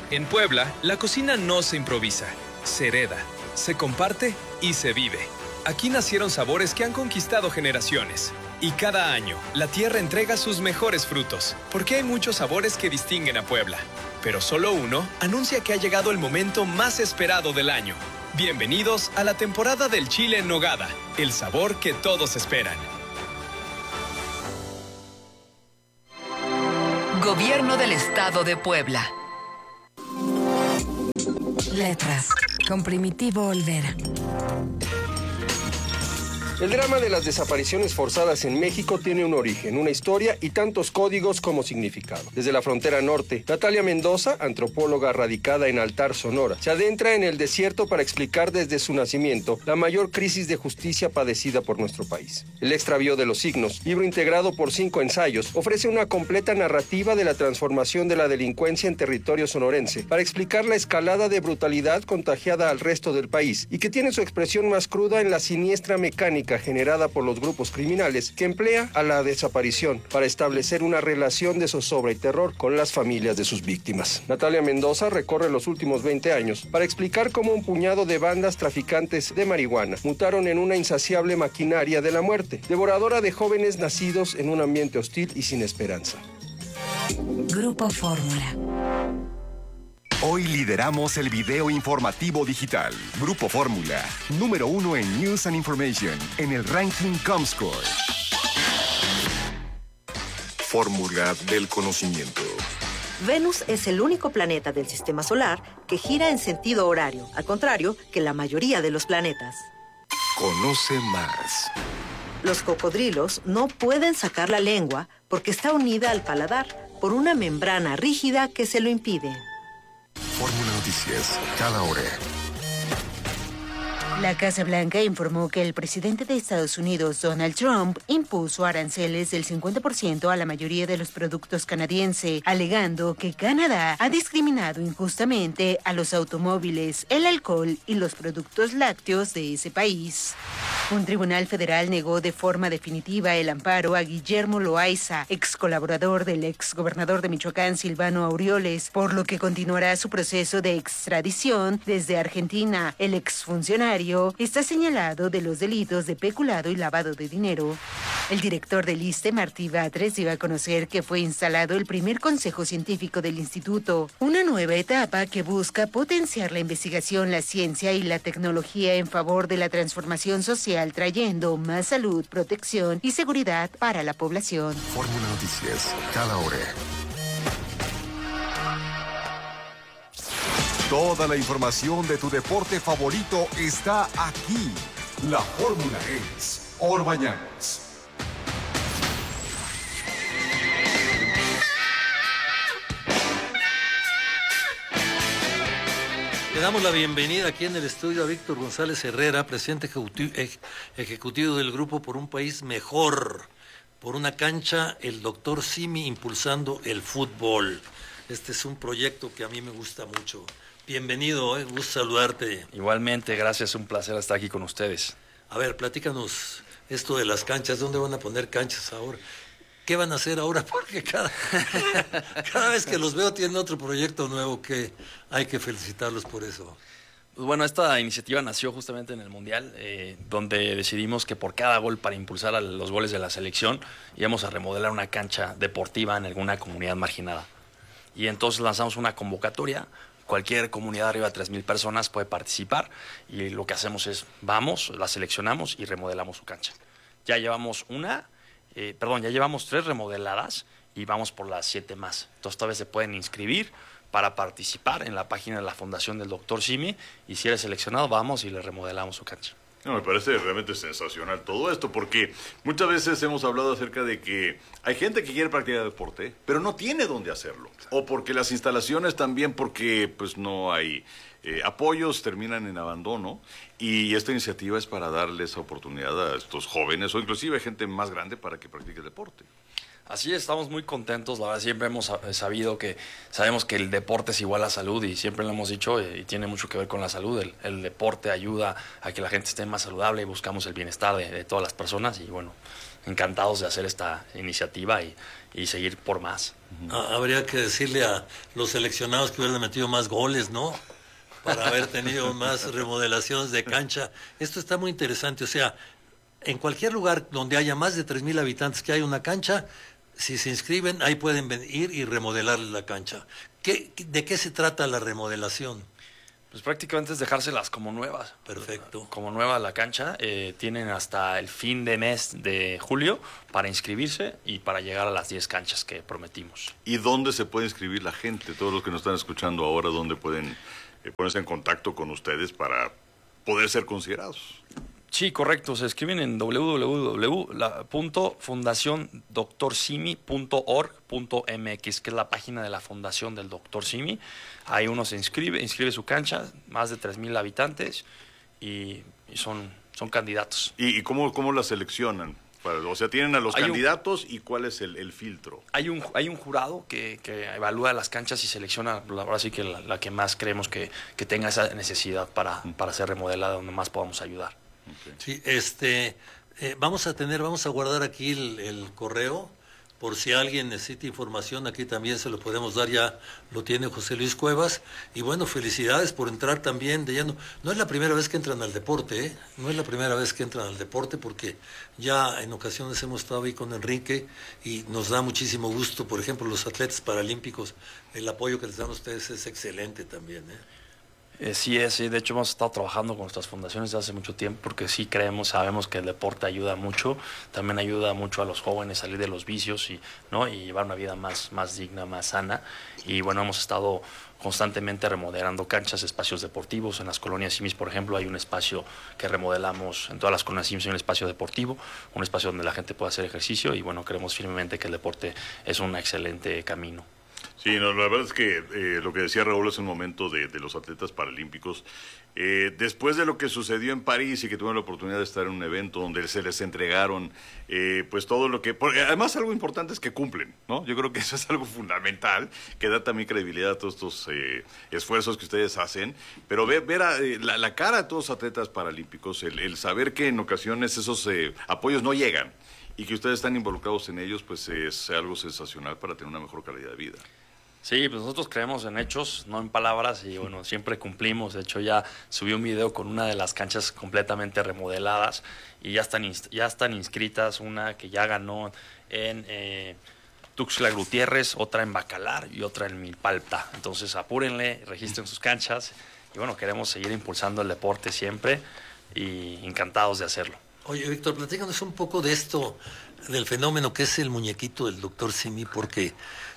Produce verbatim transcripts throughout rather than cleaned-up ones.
En Puebla, la cocina no se improvisa, se hereda, se comparte y se vive. Aquí nacieron sabores que han conquistado generaciones. Y cada año, la tierra entrega sus mejores frutos, porque hay muchos sabores que distinguen a Puebla. Pero solo uno anuncia que ha llegado el momento más esperado del año. Bienvenidos a la temporada del chile en nogada, el sabor que todos esperan. Gobierno del Estado de Puebla. Letras, con Primitivo Olvera. El drama de las desapariciones forzadas en México tiene un origen, una historia y tantos códigos como significado. Desde la frontera norte, Natalia Mendoza, antropóloga radicada en Altar, Sonora, se adentra en el desierto para explicar desde su nacimiento la mayor crisis de justicia padecida por nuestro país. El extravío de los signos, libro integrado por cinco ensayos, ofrece una completa narrativa de la transformación de la delincuencia en territorio sonorense para explicar la escalada de brutalidad contagiada al resto del país y que tiene su expresión más cruda en la siniestra mecánica generada por los grupos criminales que emplea a la desaparición para establecer una relación de zozobra y terror con las familias de sus víctimas. Natalia Mendoza recorre los últimos veinte años para explicar cómo un puñado de bandas traficantes de marihuana mutaron en una insaciable maquinaria de la muerte, devoradora de jóvenes nacidos en un ambiente hostil y sin esperanza. Grupo Fórmula. Hoy lideramos el video informativo digital. Grupo Fórmula, número uno en News and Information, en el ranking Comscore. Fórmula del conocimiento. Venus es el único planeta del sistema solar que gira en sentido horario, al contrario que la mayoría de los planetas. Conoce más. Los cocodrilos no pueden sacar la lengua porque está unida al paladar por una membrana rígida que se lo impide. Fórmula Noticias, cada hora. La Casa Blanca informó que el presidente de Estados Unidos, Donald Trump, impuso aranceles del cincuenta por ciento a la mayoría de los productos canadienses, alegando que Canadá ha discriminado injustamente a los automóviles, el alcohol y los productos lácteos de ese país. Un tribunal federal negó de forma definitiva el amparo a Guillermo Loaiza, ex colaborador del ex gobernador de Michoacán, Silvano Aureoles, por lo que continuará su proceso de extradición desde Argentina. El exfuncionario está señalado de los delitos de peculado y lavado de dinero. El director del ISSSTE, Martí Batres, dio a conocer que fue instalado el primer consejo científico del instituto, una nueva etapa que busca potenciar la investigación, la ciencia y la tecnología en favor de la transformación social, trayendo más salud, protección y seguridad para la población. Fórmula Noticias, cada hora. Toda la información de tu deporte favorito está aquí. La fórmula es Orbañanos. Le damos la bienvenida aquí en el estudio a Víctor González Herrera, presidente ejecutivo, ejecutivo del Grupo por un País Mejor. Por una cancha, el doctor Simi impulsando el fútbol. Este es un proyecto que a mí me gusta mucho. Bienvenido, eh, gusto saludarte. Igualmente, gracias, un placer estar aquí con ustedes. A ver, platícanos esto de las canchas, ¿dónde van a poner canchas ahora? ¿Qué van a hacer ahora? Porque cada, cada vez que los veo tienen otro proyecto nuevo que hay que felicitarlos por eso. Pues bueno, esta iniciativa nació justamente en el Mundial, eh, donde decidimos que por cada gol, para impulsar a los goles de la selección, íbamos a remodelar una cancha deportiva en alguna comunidad marginada. Y entonces lanzamos una convocatoria. Cualquier comunidad arriba de tres mil personas puede participar y lo que hacemos es, vamos, la seleccionamos y remodelamos su cancha. Ya llevamos una, eh, perdón, ya llevamos tres remodeladas y vamos por las siete más. Entonces todavía se pueden inscribir para participar en la página de la Fundación del doctor Simi y si eres seleccionado, vamos y le remodelamos su cancha. No, me parece realmente sensacional todo esto, porque muchas veces hemos hablado acerca de que hay gente que quiere practicar deporte, pero no tiene dónde hacerlo. O porque las instalaciones también, porque pues no hay eh, apoyos, terminan en abandono. Y esta iniciativa es para darles oportunidad a estos jóvenes, o inclusive a gente más grande, para que practique el deporte. Así es, estamos muy contentos, la verdad siempre hemos sabido que, sabemos que el deporte es igual a salud y siempre lo hemos dicho y tiene mucho que ver con la salud, el, el deporte ayuda a que la gente esté más saludable y buscamos el bienestar de, de todas las personas y bueno, encantados de hacer esta iniciativa y, y seguir por más. Ah, habría que decirle a los seleccionados que hubieran metido más goles, ¿no? Para haber tenido más remodelaciones de cancha. Esto está muy interesante, o sea, en cualquier lugar donde haya más de tres mil habitantes que haya una cancha, si se inscriben, ahí pueden ir y remodelar la cancha. ¿Qué, ¿De qué se trata la remodelación? Pues prácticamente es dejárselas como nuevas. Perfecto. Como nueva la cancha. Eh, tienen hasta el fin de mes de julio para inscribirse y para llegar a las diez canchas que prometimos. ¿Y dónde se puede inscribir la gente? Todos los que nos están escuchando ahora, ¿dónde pueden eh, ponerse en contacto con ustedes para poder ser considerados? Sí, correcto. Se escriben en w w w punto fundación doctor simi punto org punto m x, que es la página de la fundación del doctor Simi. Ahí uno se inscribe, inscribe su cancha, más de tres mil habitantes, y, y son, son candidatos. ¿Y, y cómo, cómo la seleccionan? O sea, tienen a los hay candidatos un, y cuál es el, el filtro. Hay un, hay un jurado que, que evalúa las canchas y selecciona, ahora sí que la, la que más creemos que, que tenga esa necesidad para, para ser remodelada, donde más podamos ayudar. Okay. Sí, este, eh, vamos a tener, vamos a guardar aquí el, el correo, por si alguien necesita información, aquí también se lo podemos dar, ya lo tiene José Luis Cuevas. Y bueno, felicidades por entrar también de lleno. No es la primera vez que entran al deporte, ¿eh? No es la primera vez que entran al deporte, porque ya en ocasiones hemos estado ahí con Enrique y nos da muchísimo gusto. Por ejemplo, los atletas paralímpicos, el apoyo que les dan a ustedes es excelente también, ¿eh? Eh, sí es, sí. De hecho hemos estado trabajando con nuestras fundaciones desde hace mucho tiempo, porque sí creemos, sabemos que el deporte ayuda mucho, también ayuda mucho a los jóvenes a salir de los vicios y, ¿no? y llevar una vida más, más digna, más sana. Y bueno, hemos estado constantemente remodelando canchas, espacios deportivos. En las colonias Simis, por ejemplo, hay un espacio que remodelamos, en todas las colonias Simis hay un espacio deportivo, un espacio donde la gente pueda hacer ejercicio, y bueno, creemos firmemente que el deporte es un excelente camino. Sí, no, la verdad es que eh, lo que decía Raúl hace un momento de, de los atletas paralímpicos, eh, después de lo que sucedió en París y que tuvieron la oportunidad de estar en un evento donde se les entregaron eh, pues todo lo que... Porque además algo importante es que cumplen, ¿no? Yo creo que eso es algo fundamental, que da también credibilidad a todos estos eh, esfuerzos que ustedes hacen, pero ver, ver a, eh, la, la cara de todos los atletas paralímpicos, el, el saber que en ocasiones esos eh, apoyos no llegan y que ustedes están involucrados en ellos, pues es algo sensacional para tener una mejor calidad de vida. Sí, pues nosotros creemos en hechos, no en palabras, y bueno, siempre cumplimos. De hecho, ya subí un video con una de las canchas completamente remodeladas y ya están, ya están inscritas, una que ya ganó en eh, Tuxtla Gutiérrez, otra en Bacalar y otra en Milpalta. Entonces apúrenle, registren sus canchas y bueno, queremos seguir impulsando el deporte siempre y encantados de hacerlo. Oye, Víctor, platícanos un poco de esto, del fenómeno que es el muñequito del doctor Simi, porque...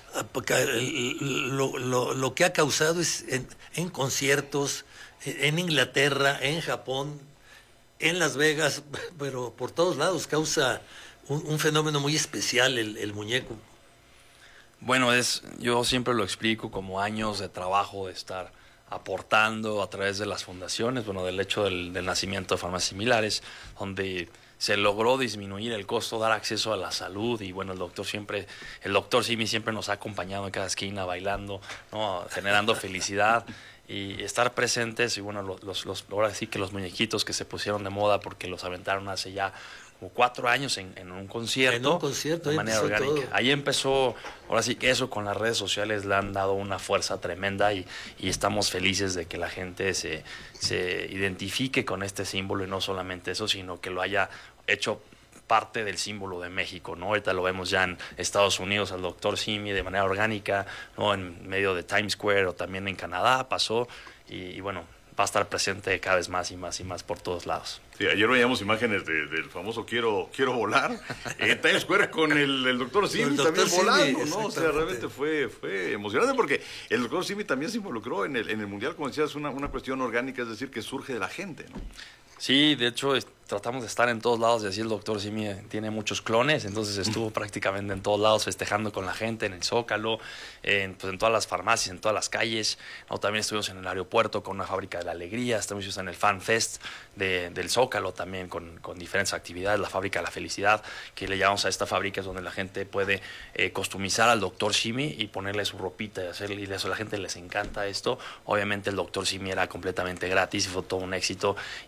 Lo, lo, lo que ha causado es en, en conciertos, en Inglaterra, en Japón, en Las Vegas, pero por todos lados causa un, un fenómeno muy especial el, el muñeco. Bueno, es, yo siempre lo explico como años de trabajo, de estar aportando a través de las fundaciones, bueno, del hecho del, del nacimiento de farmacias similares, donde se logró disminuir el costo, dar acceso a la salud, y bueno, el doctor siempre, el doctor Simi siempre nos ha acompañado en cada esquina bailando, ¿no? Generando felicidad y estar presentes. Y bueno, los, los, los, ahora sí que los muñequitos que se pusieron de moda porque los aventaron hace ya como cuatro años en, en un concierto. En un concierto, de manera orgánica. Todo. Ahí empezó, ahora sí que eso con las redes sociales le han dado una fuerza tremenda y, y estamos felices de que la gente se, se identifique con este símbolo, y no solamente eso, sino que lo haya hecho parte del símbolo de México, ¿no? Ahorita lo vemos ya en Estados Unidos, al doctor Simi de manera orgánica, ¿no? En medio de Times Square, o también en Canadá pasó, y, y bueno, va a estar presente cada vez más y más y más por todos lados. Sí, ayer veíamos imágenes de, del famoso Quiero quiero volar en Times Square con el, el doctor Simi también Simi, volando, ¿no? O sea, realmente fue, fue emocionante porque el doctor Simi también se involucró en el, en el Mundial, como decías, una, una cuestión orgánica, es decir, que surge de la gente, ¿no? Sí, de hecho es, tratamos de estar en todos lados, y así el doctor Simi tiene muchos clones, entonces estuvo prácticamente en todos lados festejando con la gente, en el Zócalo, en, pues en todas las farmacias, en todas las calles, ¿no? También estuvimos en el aeropuerto con una fábrica de la alegría, estuvimos en el Fan Fest de, del Zócalo también con, con diferentes actividades, la fábrica de la felicidad, que le llamamos a esta fábrica, es donde la gente puede eh, customizar al doctor Simi y ponerle su ropita y hacerle, y eso a la gente les encanta esto. Obviamente el doctor Simi era completamente gratis y fue todo un éxito, y bueno,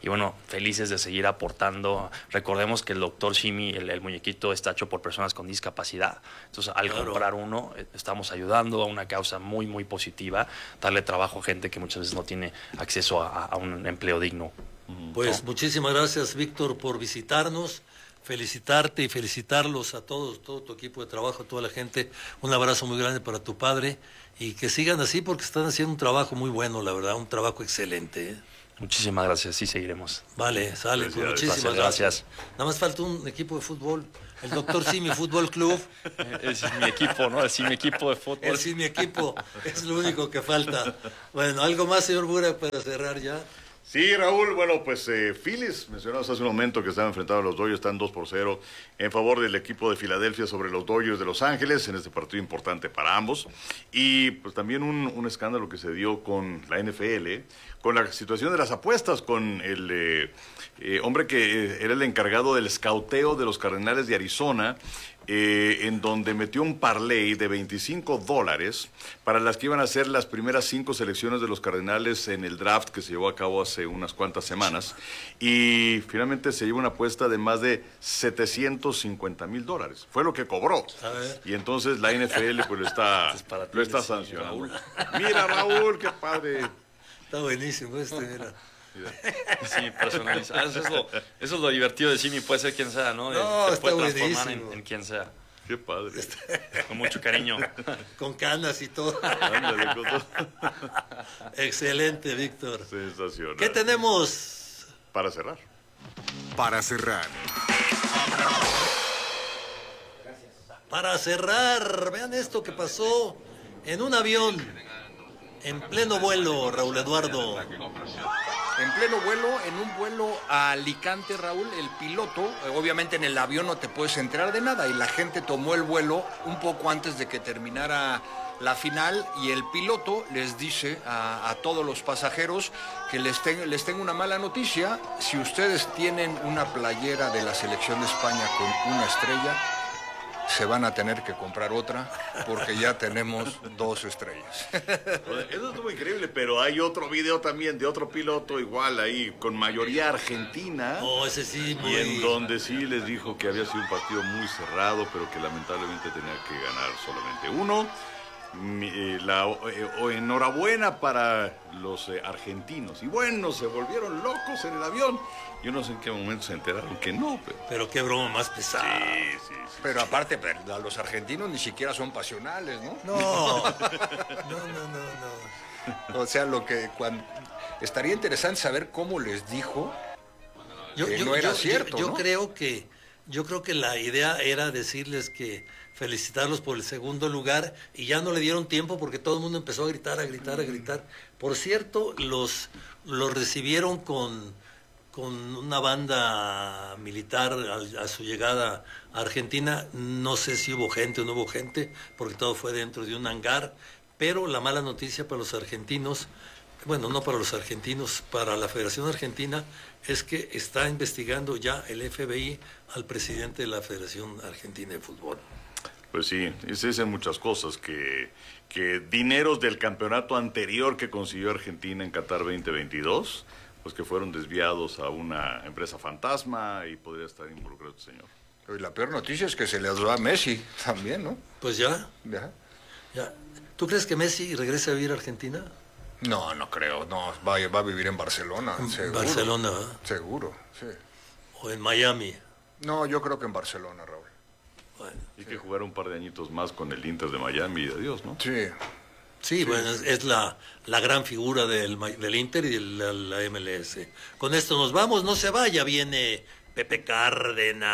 felices de seguir aportando. Recordemos que el doctor Simi, el, el muñequito, está hecho por personas con discapacidad. Entonces, al claro. comprar uno, estamos ayudando a una causa muy, muy positiva, darle trabajo a gente que muchas veces no tiene acceso a, a un empleo digno. Pues ¿no? Muchísimas gracias, Víctor, por visitarnos. Felicitarte y felicitarlos a todos, todo tu equipo de trabajo, a toda la gente. Un abrazo muy grande para tu padre y que sigan así porque están haciendo un trabajo muy bueno, la verdad, un trabajo excelente, ¿eh? Muchísimas gracias, sí seguiremos. Vale, sale, pues muchísimas gracias, gracias. gracias. Nada más falta un equipo de fútbol, el doctor Simi Fútbol Club. Ese es mi equipo, ¿no? El Simi equipo de fútbol. El Simi equipo, es lo único que falta. Bueno, ¿algo más, señor Burak, para cerrar ya? Sí, Raúl, bueno, pues eh, Phillies, mencionamos hace un momento que estaban enfrentando a los Dodgers, están dos por cero en favor del equipo de Filadelfia sobre los Dodgers de Los Ángeles, en este partido importante para ambos. Y pues también un, un escándalo que se dio con la N F L, con la situación de las apuestas, con el eh, eh, hombre que eh, era el encargado del escauteo de los Cardenales de Arizona, Eh, en donde metió un parlay de veinticinco dólares para las que iban a ser las primeras cinco selecciones de los Cardenales en el draft que se llevó a cabo hace unas cuantas semanas, y finalmente se llevó una apuesta de más de setecientos cincuenta mil dólares. Fue lo que cobró. Y entonces la N F L pues lo está, lo está sancionando. Mira, Raúl, qué padre. Está buenísimo este, mira. Sí, personalizado. Eso es, lo, eso es lo divertido de Simi, puede ser quien sea, ¿no? No, Te está puede transformar buenísimo. En, en quien sea. Qué padre. Con mucho cariño. Con canas y todo. Ándale, con todo. Excelente, Víctor. Sensacional. ¿Qué tenemos? Para cerrar. Para cerrar. Para cerrar, vean esto que pasó en un avión, en pleno vuelo, Raúl Eduardo. En pleno vuelo, en un vuelo a Alicante, Raúl, el piloto, obviamente en el avión no te puedes enterar de nada, y la gente tomó el vuelo un poco antes de que terminara la final, y el piloto les dice a, a todos los pasajeros que les, ten, les tengo una mala noticia: si ustedes tienen una playera de la selección de España con una estrella, se van a tener que comprar otra porque ya tenemos dos estrellas. Eso estuvo increíble, pero hay otro video también de otro piloto igual ahí, con mayoría argentina. Oh, ese sí, muy... Y en donde sí les dijo que había sido un partido muy cerrado, pero que lamentablemente tenía que ganar solamente uno. Mi, la, eh, o enhorabuena para los eh, argentinos. Y bueno, se volvieron locos en el avión. Yo no sé en qué momento se enteraron que no. Pero, pero qué broma más pesada. Sí, sí, sí. Pero aparte, los argentinos ni siquiera son pasionales, ¿no? No, no, no, no, no. O sea, lo que cuando estaría interesante saber cómo les dijo yo, que yo, no era yo, cierto, yo, ¿no? Yo creo que, yo creo que la idea era decirles que felicitarlos por el segundo lugar, y ya no le dieron tiempo porque todo el mundo empezó a gritar, a gritar, a gritar. Por cierto, los, los recibieron con, con una banda militar a, a su llegada a Argentina. No sé si hubo gente o no hubo gente, porque todo fue dentro de un hangar, pero la mala noticia para los argentinos, bueno, no para los argentinos, para la Federación Argentina, es que está investigando ya el F B I al presidente de la Federación Argentina de Fútbol. Pues sí, y se dicen muchas cosas, que, que dineros del campeonato anterior que consiguió Argentina en Qatar veinte veintidós, pues que fueron desviados a una empresa fantasma y podría estar involucrado este señor. Y la peor noticia es que se le dio a Messi también, ¿no? Pues ya. Ya. ya. ¿Tú crees que Messi regrese a vivir a Argentina? No, no creo, no, va, va a vivir en Barcelona, en seguro. Barcelona, ¿verdad? Seguro, sí. O en Miami. No, yo creo que en Barcelona, Raúl. Bueno, y que jugar un par de añitos más con el Inter de Miami y adiós, ¿no? Sí. Sí, sí, bueno, es, es la, la gran figura del, del Inter y de la, la M L S. Con esto nos vamos, no se vaya, viene Pepe Cárdenas.